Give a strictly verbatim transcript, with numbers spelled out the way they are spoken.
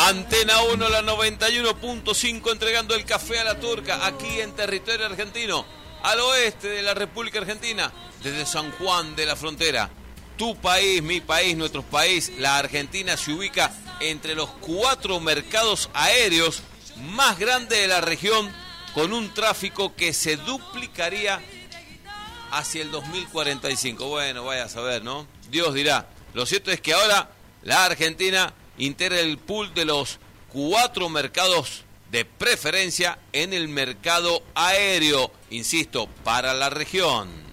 Antena uno, la noventa y uno punto cinco, entregando el café a la turca, aquí en territorio argentino, al oeste de la República Argentina, desde San Juan de la Frontera. Tu país, mi país, nuestro país, la Argentina se ubica entre los cuatro mercados aéreos más grandes de la región, con un tráfico que se duplicaría hacia el dos mil cuarenta y cinco. Bueno, vaya a saber, ¿no? Dios dirá. Lo cierto es que ahora la Argentina integra el pool de los cuatro mercados de preferencia en el mercado aéreo, insisto, para la región.